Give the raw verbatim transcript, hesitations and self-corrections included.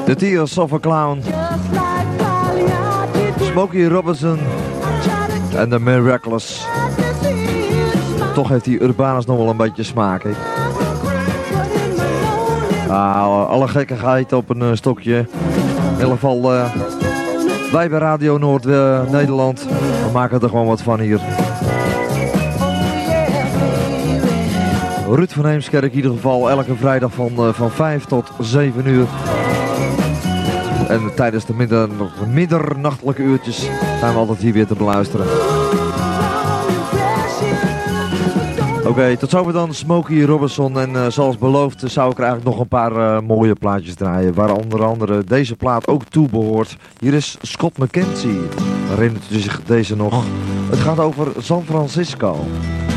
The Tears of a Clown, Smokey Robinson en The Miraculous. Toch heeft die Urbanus nog wel een beetje smaak, hè? Ah, alle gekkigheid op een uh, stokje. In ieder geval, uh, wij bij Radio Noord-Nederland, uh, we maken er gewoon wat van hier. Ruud van Heemskerk in ieder geval elke vrijdag van, uh, van vijf tot zeven uur. En tijdens de midder, middernachtelijke uurtjes zijn we altijd hier weer te beluisteren. Oké, okay, tot zover dan Smokey Robinson. En uh, zoals beloofd zou ik er eigenlijk nog een paar uh, mooie plaatjes draaien. Waar onder andere deze plaat ook toe behoort. Hier is Scott McKenzie. Herinnert u zich deze nog? Het gaat over San Francisco.